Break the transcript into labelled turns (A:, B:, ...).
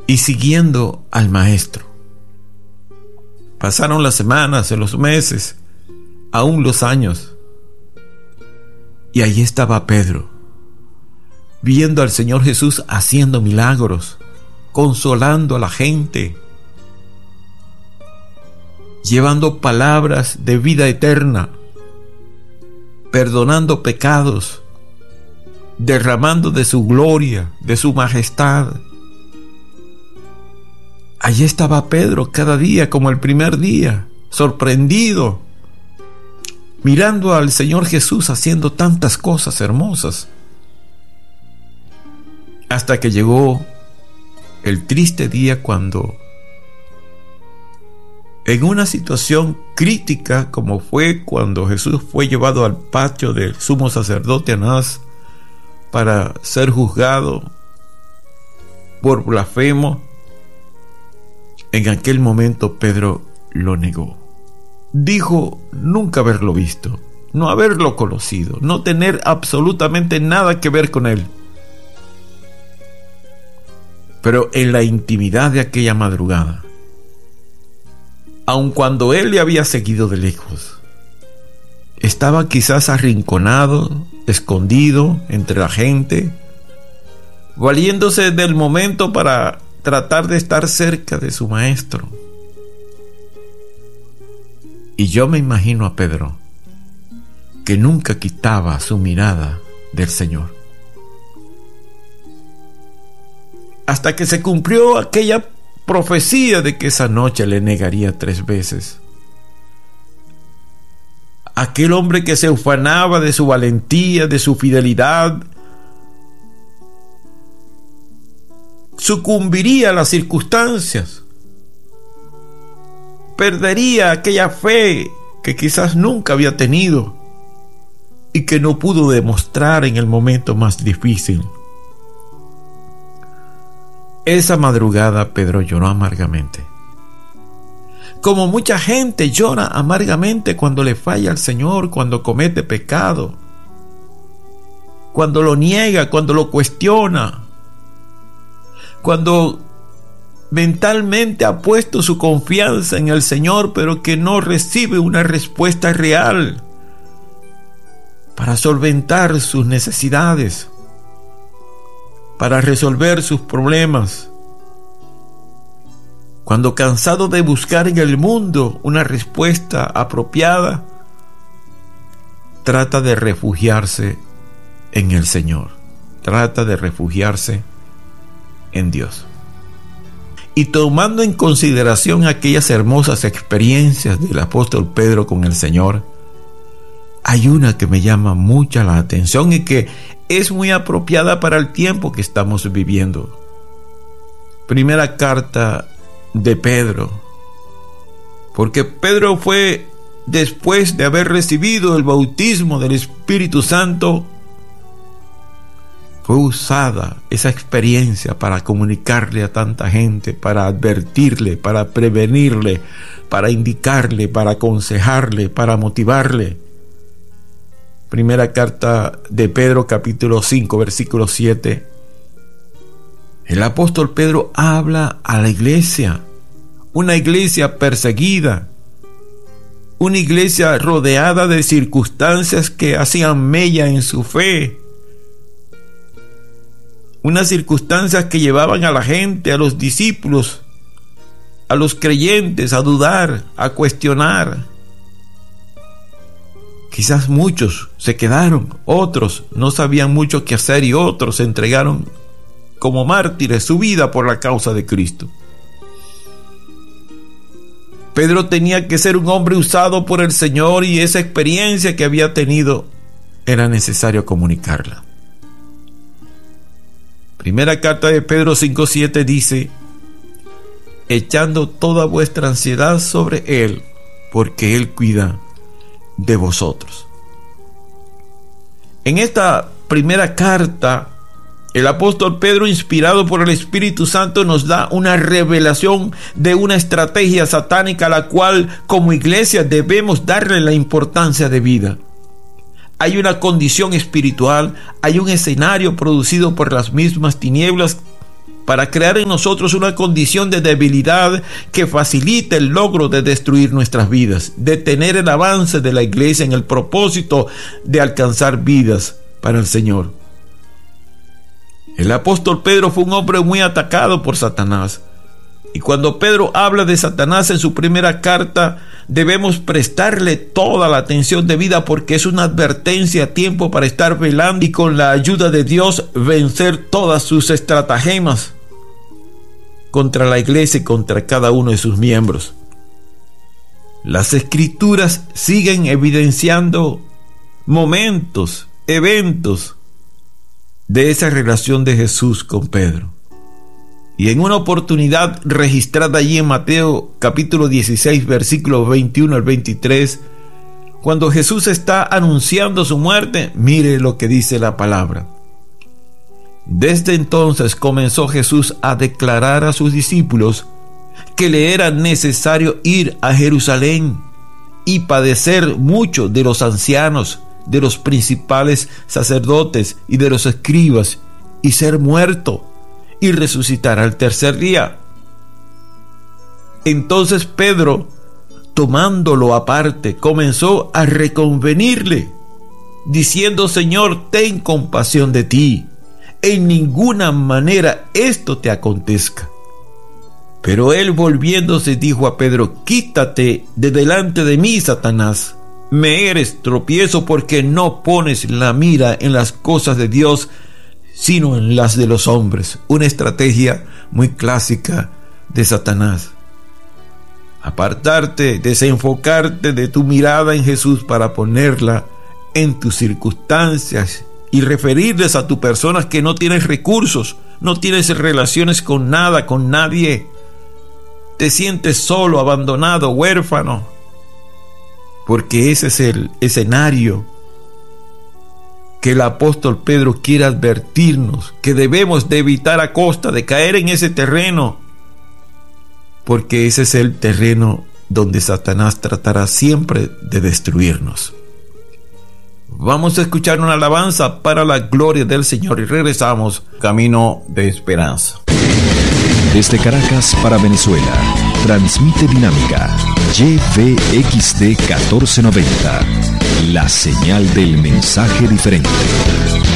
A: y siguiendo al Maestro. Pasaron las semanas, los meses, aún los años, y allí estaba Pedro, viendo al Señor Jesús haciendo milagros, consolando a la gente, llevando palabras de vida eterna, perdonando pecados, derramando de su gloria, de su majestad. Allí estaba Pedro cada día como el primer día, sorprendido, mirando al Señor Jesús haciendo tantas cosas hermosas. Hasta que llegó el triste día cuando, en una situación crítica como fue cuando Jesús fue llevado al patio del sumo sacerdote Anás para ser juzgado por blasfemo, en aquel momento Pedro lo negó. Dijo nunca haberlo visto, no haberlo conocido, no tener absolutamente nada que ver con él. Pero en la intimidad de aquella madrugada, aun cuando él le había seguido de lejos, estaba quizás arrinconado, escondido entre la gente, valiéndose del momento para tratar de estar cerca de su Maestro. Y yo me imagino a Pedro, que nunca quitaba su mirada del Señor, hasta que se cumplió aquella profecía de que esa noche le negaría 3 veces. Aquel hombre que se ufanaba de su valentía, de su fidelidad, sucumbiría a las circunstancias, perdería aquella fe que quizás nunca había tenido y que no pudo demostrar en el momento más difícil. Esa madrugada Pedro lloró amargamente, como mucha gente llora amargamente cuando le falla al Señor, cuando comete pecado, cuando lo niega, cuando lo cuestiona, cuando mentalmente ha puesto su confianza en el Señor, pero que no recibe una respuesta real para solventar sus necesidades, para resolver sus problemas. Cuando cansado de buscar en el mundo una respuesta apropiada, trata de refugiarse en el Señor, trata de refugiarse en Dios. Y tomando en consideración aquellas hermosas experiencias del apóstol Pedro con el Señor, hay una que me llama mucha la atención y que es muy apropiada para el tiempo que estamos viviendo. Primera carta de Pedro, porque Pedro fue, después de haber recibido el bautismo del Espíritu Santo, fue usada esa experiencia para comunicarle a tanta gente, para advertirle, para prevenirle, para indicarle, para aconsejarle, para motivarle. Primera carta de Pedro, capítulo 5, versículo 7. El apóstol Pedro habla a la iglesia, una iglesia perseguida, una iglesia rodeada de circunstancias que hacían mella en su fe, unas circunstancias que llevaban a la gente, a los discípulos, a los creyentes a dudar, a cuestionar. Quizás muchos se quedaron, otros no sabían mucho qué hacer y otros se entregaron como mártires su vida por la causa de Cristo. Pedro tenía que ser un hombre usado por el Señor y esa experiencia que había tenido era necesario comunicarla. Primera carta de Pedro 5:7 dice: echando toda vuestra ansiedad sobre Él, porque Él cuida de vosotros. En esta primera carta, el apóstol Pedro, inspirado por el Espíritu Santo, nos da una revelación de una estrategia satánica a la cual como iglesia debemos darle la importancia de vida. Hay una condición espiritual, hay un escenario producido por las mismas tinieblas para crear en nosotros una condición de debilidad que facilite el logro de destruir nuestras vidas, detener el avance de la iglesia en el propósito de alcanzar vidas para el Señor. El apóstol Pedro fue un hombre muy atacado por Satanás. Y cuando Pedro habla de Satanás en su primera carta, debemos prestarle toda la atención debida, porque es una advertencia a tiempo para estar velando y con la ayuda de Dios vencer todas sus estratagemas contra la iglesia y contra cada uno de sus miembros. Las Escrituras siguen evidenciando momentos, eventos de esa relación de Jesús con Pedro. Y en una oportunidad registrada allí en Mateo capítulo 16, versículos 21 al 23, cuando Jesús está anunciando su muerte, mire lo que dice la palabra. Desde entonces comenzó Jesús a declarar a sus discípulos que le era necesario ir a Jerusalén y padecer mucho de los ancianos, de los principales sacerdotes y de los escribas, y ser muerto y resucitar al tercer día. Entonces Pedro, tomándolo aparte, comenzó a reconvenirle, diciendo: Señor, ten compasión de ti, en ninguna manera esto te acontezca. Pero él, volviéndose, dijo a Pedro: quítate de delante de mí, Satanás. Me eres tropiezo, porque no pones la mira en las cosas de Dios, sino en las de los hombres. Una estrategia muy clásica de Satanás. Apartarte, desenfocarte de tu mirada en Jesús para ponerla en tus circunstancias y referirles a tu persona que no tienes recursos, no tienes relaciones con nada, con nadie. Te sientes solo, abandonado, huérfano. Porque ese es el escenario que el apóstol Pedro quiere advertirnos, que debemos de evitar a costa de caer en ese terreno, porque ese es el terreno donde Satanás tratará siempre de destruirnos. Vamos a escuchar una alabanza para la gloria del Señor y regresamos camino de esperanza.
B: Desde Caracas para Venezuela, transmite Dinámica YVXD 1490, la señal del mensaje diferente.